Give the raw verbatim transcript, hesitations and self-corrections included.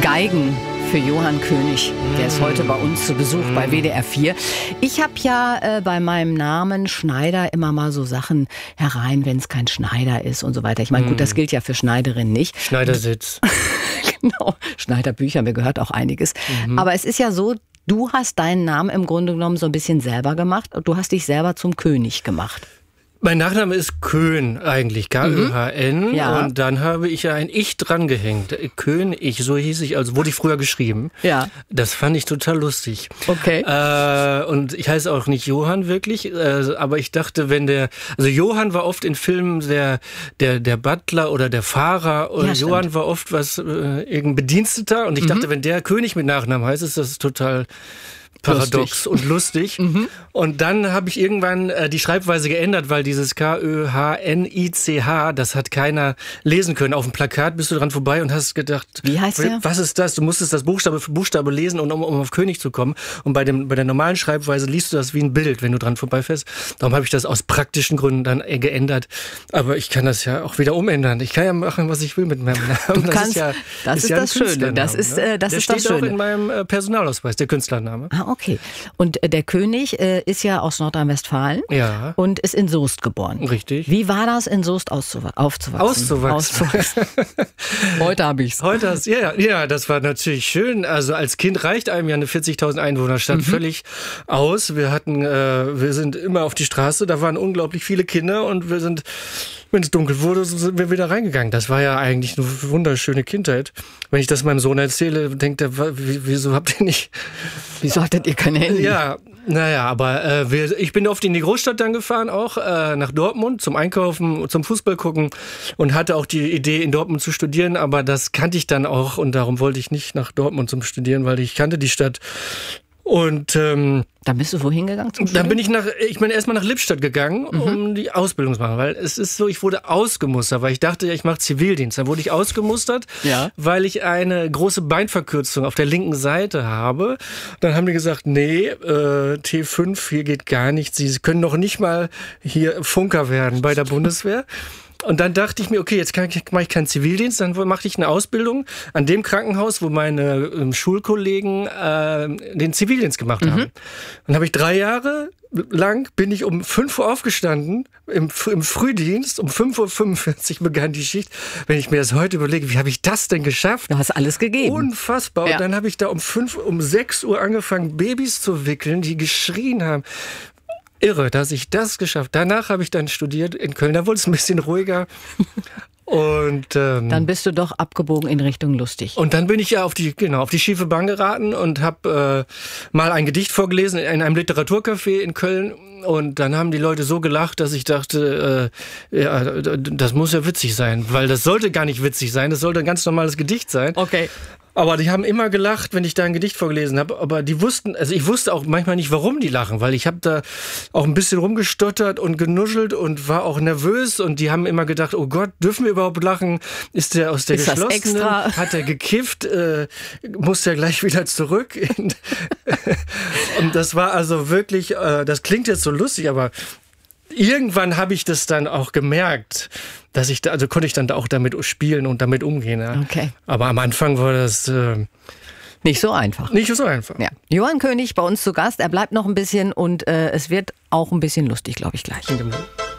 Geigen für Johann König. Der ist heute bei uns zu Besuch bei W D R vier. Ich habe ja äh, bei meinem Namen Schneider immer mal so Sachen herein, wenn es kein Schneider ist und so weiter. Ich meine, gut, das gilt ja für Schneiderinnen nicht. Schneidersitz. Genau, Schneiderbücher, mir gehört auch einiges. Mhm. Aber es ist ja so, du hast deinen Namen im Grunde genommen so ein bisschen selber gemacht und du hast dich selber zum König gemacht. Mein Nachname ist Köhn eigentlich, K Ö H N. Mhm. Ja. Und dann habe ich ja ein Ich drangehängt. Köhn-Ich, so hieß ich, also wurde ich früher geschrieben. Ja. Das fand ich total lustig. Okay. Äh, und ich heiße auch nicht Johann wirklich, äh, aber ich dachte, wenn der, also Johann war oft in Filmen der, der, der Butler oder der Fahrer und ja, Johann stimmt. war oft was, äh, irgendein Bediensteter und ich mhm. dachte, wenn der König mit Nachnamen heißt, ist das total paradox lustig. und lustig. mhm. Und dann habe ich irgendwann äh, die Schreibweise geändert, weil dieses K Ö H N I C H, das hat keiner lesen können. Auf dem Plakat bist du dran vorbei und hast gedacht, wie heißt der? Was ist das? Du musstest das Buchstabe für Buchstabe lesen, um, um auf König zu kommen. Und bei, dem, bei der normalen Schreibweise liest du das wie ein Bild, wenn du dran vorbeifährst. Darum habe ich das aus praktischen Gründen dann äh, geändert. Aber ich kann das ja auch wieder umändern. Ich kann ja machen, was ich will mit meinem Namen. Du das kannst, ist ja, das ist ist ja das Schöne. Das ist, äh, das der ist steht das Schöne. auch in meinem äh, Personalausweis, der Künstlername. Ah, okay. Und der König äh, ist ja aus Nordrhein-Westfalen ja. und ist in Soest geboren. Richtig. Wie war das, in Soest aufzuwachsen? Auszuwachsen. Auszuwachsen. Heute habe ich's. Heute hast, ja, ja, das war natürlich schön. Also als Kind reicht einem ja eine vierzigtausend Einwohnerstadt mhm. völlig aus. Wir hatten, äh, wir sind immer auf die Straße, da waren unglaublich viele Kinder und wir sind, wenn es dunkel wurde, sind wir wieder reingegangen. Das war ja eigentlich eine wunderschöne Kindheit. Wenn ich das meinem Sohn erzähle, denkt er, wieso habt ihr nicht... Wieso hattet ihr kein Handy? Ja, naja, aber äh, wir, ich bin oft in die Großstadt dann gefahren, auch äh, nach Dortmund zum Einkaufen, zum Fußball gucken und hatte auch die Idee, in Dortmund zu studieren, aber das kannte ich dann auch und darum wollte ich nicht nach Dortmund zum Studieren, weil ich kannte die Stadt. Und ähm, dann bist du wohin gegangen zum Studieren? Dann bin ich nach, ich bin erstmal nach Lippstadt gegangen, mhm. um die Ausbildung zu machen, weil es ist so, ich wurde ausgemustert, weil ich dachte, ich mache Zivildienst. Dann wurde ich ausgemustert, ja. weil ich eine große Beinverkürzung auf der linken Seite habe. Dann haben die gesagt, nee, äh, T fünf, hier geht gar nichts. Sie können noch nicht mal hier Funker werden bei der Bundeswehr. Und dann dachte ich mir, okay, jetzt mache ich keinen Zivildienst, dann mache ich eine Ausbildung an dem Krankenhaus, wo meine ähm, Schulkollegen äh, den Zivildienst gemacht haben. Mhm. Dann habe ich drei Jahre lang, bin ich um fünf Uhr aufgestanden, im, im Frühdienst, um fünf Uhr fünfundvierzig begann die Schicht. Wenn ich mir das heute überlege, wie habe ich das denn geschafft? Du hast alles gegeben. Unfassbar. Ja. Und dann habe ich da um fünf, um sechs Uhr angefangen, Babys zu wickeln, die geschrien haben. Irre, dass ich das geschafft. Danach habe ich dann studiert in Köln. Da wurde es ein bisschen ruhiger. Und ähm, dann bist du doch abgebogen in Richtung lustig. Und dann bin ich ja auf die genau auf die schiefe Bahn geraten und habe äh, mal ein Gedicht vorgelesen in einem Literaturcafé in Köln. Und dann haben die Leute so gelacht, dass ich dachte, äh, ja, das muss ja witzig sein, weil das sollte gar nicht witzig sein. Das sollte ein ganz normales Gedicht sein. Okay. Aber die haben immer gelacht, wenn ich da ein Gedicht vorgelesen habe. Aber die wussten, also ich wusste auch manchmal nicht, warum die lachen, weil ich habe da auch ein bisschen rumgestottert und genuschelt und war auch nervös. Und die haben immer gedacht, oh Gott, dürfen wir überhaupt lachen? Ist der aus der Ist das geschlossenen? extra? Hat der gekifft? Äh, muss der gleich wieder zurück? Und das war also wirklich, äh, das klingt jetzt so lustig, aber irgendwann habe ich das dann auch gemerkt, dass ich da, also konnte ich dann auch damit spielen und damit umgehen. Ja. Okay. Aber am Anfang war das äh, nicht so einfach. Nicht so einfach. Ja. Johann König bei uns zu Gast. Er bleibt noch ein bisschen und äh, es wird auch ein bisschen lustig, glaube ich, gleich. Genau.